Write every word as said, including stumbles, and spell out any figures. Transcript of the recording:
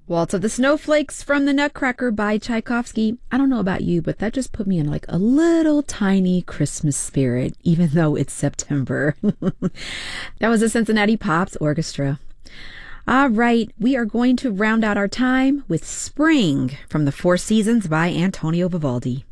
Waltz of the Snowflakes from the Nutcracker by Tchaikovsky. I don't know about you, but that just put me in like a little tiny Christmas spirit, even though it's September. That was the Cincinnati Pops Orchestra. All right, we are going to round out our time with Spring from the Four Seasons by Antonio Vivaldi.